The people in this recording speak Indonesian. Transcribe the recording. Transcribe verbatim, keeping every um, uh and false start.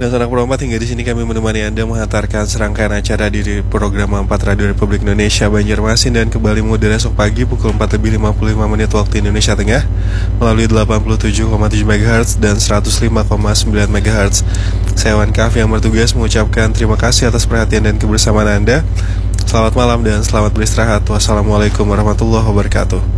anak perempat, hingga di sini kami menemani Anda menghantarkan serangkaian acara di program empat Radio Republik Indonesia Banjarmasin, dan kembali mengudara esok pagi pukul empat lebih lima puluh lima menit waktu Indonesia Tengah melalui delapan puluh tujuh koma tujuh megahertz dan seratus lima koma sembilan megahertz. Saya Wan Kaf yang bertugas mengucapkan terima kasih atas perhatian dan kebersamaan Anda. Selamat malam dan selamat beristirahat. Wassalamualaikum warahmatullahi wabarakatuh.